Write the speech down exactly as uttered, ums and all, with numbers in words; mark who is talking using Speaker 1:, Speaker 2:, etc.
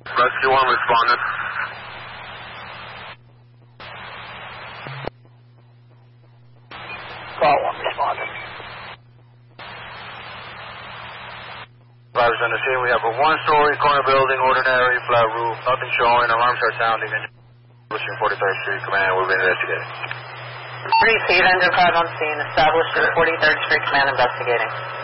Speaker 1: Rescue one responded.
Speaker 2: Call one responded.
Speaker 1: Drivers on the scene, we have a one-story corner building, ordinary, flat roof, nothing showing, alarms are sounding, and establishing forty-third Street Command will be investigating.
Speaker 3: Receive, engine five on scene, established in forty-third Street Command investigating.